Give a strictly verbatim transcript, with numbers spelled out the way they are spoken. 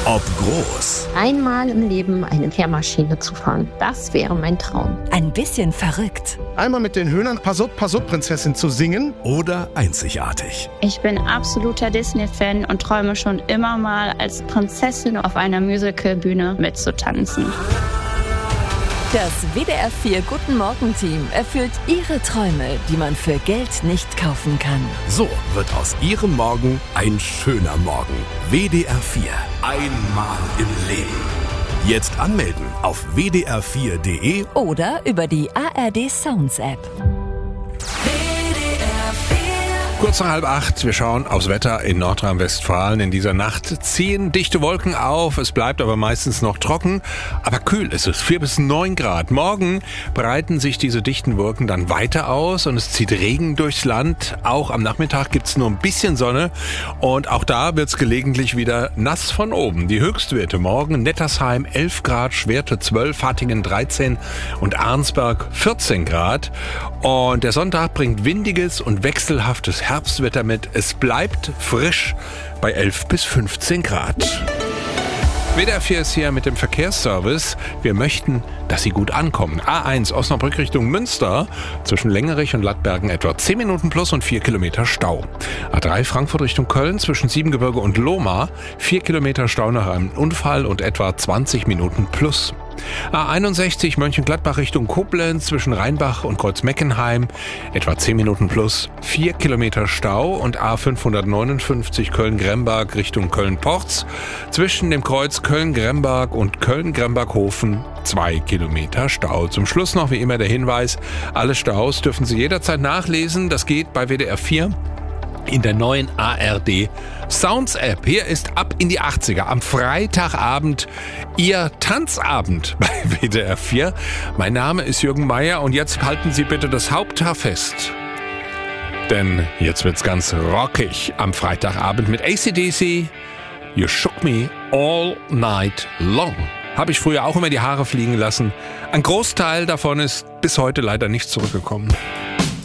Ob groß Einmal im Leben eine Kehrmaschine zu fahren, das wäre mein Traum. Ein bisschen verrückt. Einmal mit den Höhnern Passop, Passop, Prinzessin zu singen. oder einzigartig. Ich bin absoluter Disney-Fan und träume schon immer mal als Prinzessin auf einer Musicalbühne mitzutanzen. Das W D R vier Guten Morgen-Team erfüllt Ihre Träume, die man für Geld nicht kaufen kann. So wird aus Ihrem Morgen ein schöner Morgen. W D R vier. Einmal im Leben. Jetzt anmelden auf w d r vier punkt d e Oder über die A R D Sounds App. Kurz nach halb acht, wir schauen aufs Wetter in Nordrhein-Westfalen. In dieser Nacht ziehen dichte Wolken auf, es bleibt aber meistens noch trocken, aber kühl ist es, vier bis neun Grad. Morgen breiten sich diese dichten Wolken dann weiter aus und es zieht Regen durchs Land. Auch am Nachmittag gibt's nur ein bisschen Sonne und auch da wird's gelegentlich wieder nass von oben. Die Höchstwerte morgen: Nettersheim elf Grad, Schwerte zwölf, Hattingen dreizehn und Arnsberg vierzehn Grad. Und der Sonntag bringt windiges und wechselhaftes Herbstwetter mit. Es bleibt frisch bei elf bis fünfzehn Grad. W D R vier ist hier mit dem Verkehrsservice. Wir möchten, dass Sie gut ankommen. A eins Osnabrück Richtung Münster, zwischen Längerich und Lattbergen etwa zehn Minuten plus und vier Kilometer Stau. A drei Frankfurt Richtung Köln, zwischen Siebengebirge und Lohmar, vier Kilometer Stau nach einem Unfall und etwa zwanzig Minuten plus. A einundsechzig Mönchengladbach Richtung Koblenz, zwischen Rheinbach und Kreuzmeckenheim, etwa zehn Minuten plus, vier Kilometer Stau. Und A fünfhundertneunundfünfzig Köln-Gremberg Richtung Köln-Porz, zwischen dem Kreuz Köln-Gremberg und Köln-Gremberghofen, zwei Kilometer Stau. Zum Schluss noch wie immer der Hinweis: Alle Staus dürfen Sie jederzeit nachlesen. Das geht bei W D R vier in der neuen A R D Sounds App. Hier ist Ab in die achtziger am Freitagabend Ihr Tanzabend bei W D R vier. Mein Name ist Jürgen Meier und jetzt halten Sie bitte das Haupthaar fest. Denn jetzt wird's ganz rockig am Freitagabend mit A C D C. You Shook Me All Night Long. Habe ich früher auch immer die Haare fliegen lassen. Ein Großteil davon ist bis heute leider nicht zurückgekommen.